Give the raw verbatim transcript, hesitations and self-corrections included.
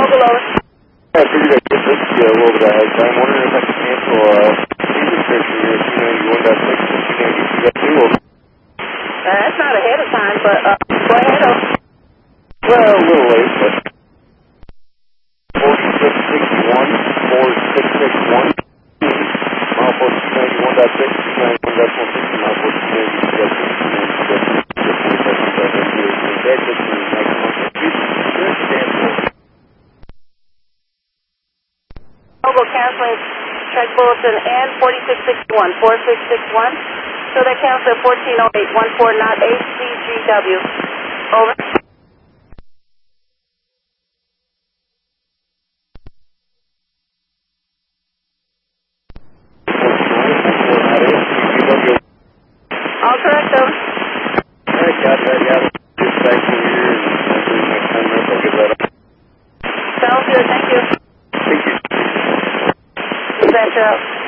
Google, over. I figured I'd get this deal over the head. I'm wondering if I can cancel a season search here, two ninety-one point six and two ninety-two point two, over. Uh, that's not ahead of time, but uh, go ahead, over. Well, a little late, but forty-six sixty-one, forty-six sixty-one, mile for two ninety-one point six, two ninety-one point one sixty, mile for two ninety-two point six, two ninety-two point six, that's it for next month. Over canceling track bulletin and forty-six sixty-one, forty-six sixty-one. So that cancel at fourteen oh eight, one four, not H C G W. Over. All correct, over. All right, got that, got it. Just back to here, and next time I'll get that up. Sounds good, thank you. Thank you. Is that uh